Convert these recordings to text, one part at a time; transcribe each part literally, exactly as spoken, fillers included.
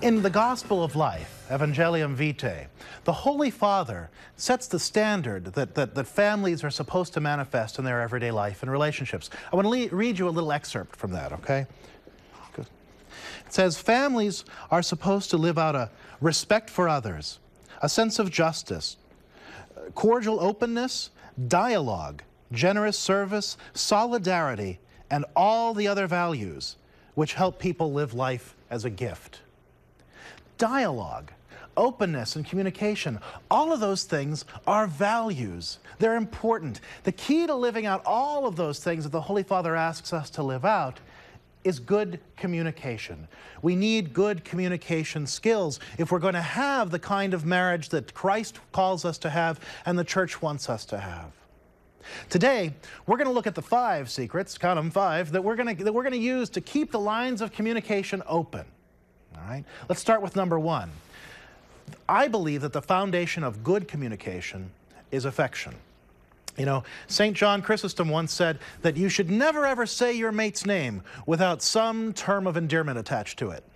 In the Gospel of Life, Evangelium Vitae, the Holy Father sets the standard that, that, that families are supposed to manifest in their everyday life and relationships. I want to read you a little excerpt from that, okay? Good. It says, families are supposed to live out a respect for others, a sense of justice, cordial openness, dialogue, generous service, solidarity, and all the other values which help people live life as a gift. Dialogue, openness, and communication, all of those things are values. They're important. The key to living out all of those things that the Holy Father asks us to live out is good communication. We need good communication skills if we're going to have the kind of marriage that Christ calls us to have and the Church wants us to have. Today, we're going to look at the five secrets, count them five, that we're going to, that we're going to use to keep the lines of communication open. All right? Let's start with number one. I believe that the foundation of good communication is affection. You know, Saint John Chrysostom once said that you should never ever say your mate's name without some term of endearment attached to it.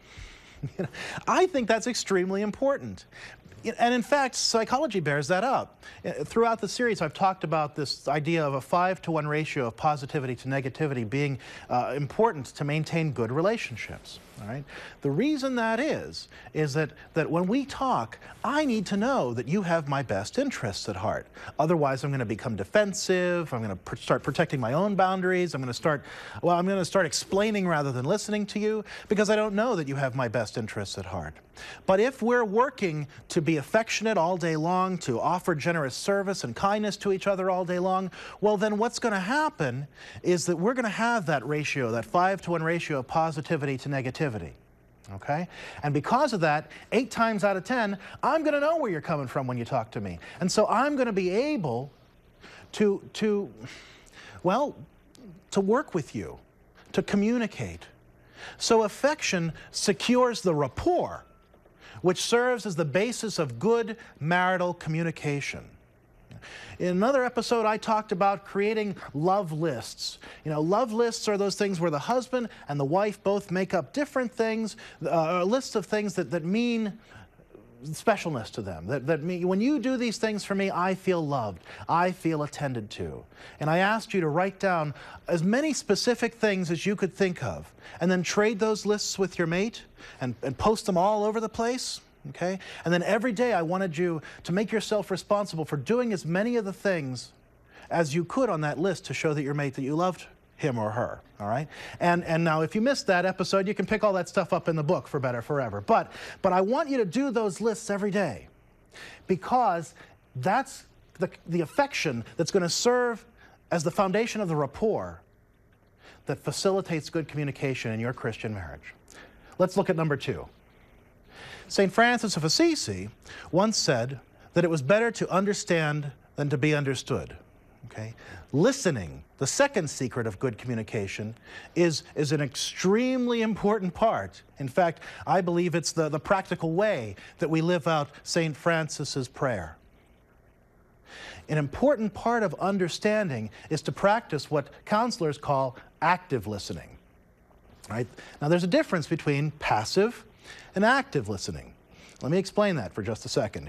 I think that's extremely important. And in fact, psychology bears that out. Throughout the series, I've talked about this idea of a five to one ratio of positivity to negativity being uh, important to maintain good relationships. All right? The reason that is, is that, that when we talk, I need to know that you have my best interests at heart. Otherwise, I'm going to become defensive. I'm going to pr start protecting my own boundaries. I'm going to start, well, I'm going to start explaining rather than listening to you because I don't know that you have my best interests at heart. But if we're working to be affectionate all day long, to offer generous service and kindness to each other all day long, well, then what's going to happen is that we're going to have that ratio, that five to one ratio of positivity to negativity. Okay? And because of that, eight times out of ten, I'm going to know where you're coming from when you talk to me. And so I'm going to be able to, to, well, to work with you, to communicate. So affection secures the rapport, which serves as the basis of good marital communication. In another episode, I talked about creating love lists. You know, love lists are those things where the husband and the wife both make up different things, uh, a list of things that, that mean specialness to them. That, that mean, when you do these things for me, I feel loved. I feel attended to. And I asked you to write down as many specific things as you could think of, and then trade those lists with your mate and, and post them all over the place. Okay? And then every day I wanted you to make yourself responsible for doing as many of the things as you could on that list to show that your mate that you loved him or her. All right? And, and now if you missed that episode, you can pick all that stuff up in the book for Better Forever. But, but I want you to do those lists every day because that's the, the affection that's going to serve as the foundation of the rapport that facilitates good communication in your Christian marriage. Let's look at number two. Saint Francis of Assisi once said that it was better to understand than to be understood. Okay? Listening, the second secret of good communication, is, is an extremely important part. In fact, I believe it's the, the practical way that we live out Saint Francis's prayer. An important part of understanding is to practice what counselors call active listening. Right? Now, there's a difference between passive and active listening. Let me explain that for just a second.